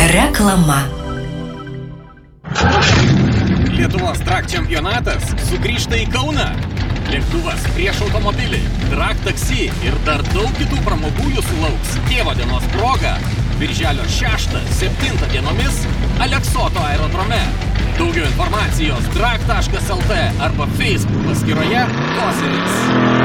Reklama. Lietuvos drag čempionatas sugrįžta į Kauną. Lėktuvas prieš automobilį, drag taksi ir dar daug kitų pramogų jūsų lauks tėvo dienos proga. Birželio 6-7 dienomis Aleksoto aerodrome. Daugiau informacijos drag.lt arba Facebook paskyroje Koseris.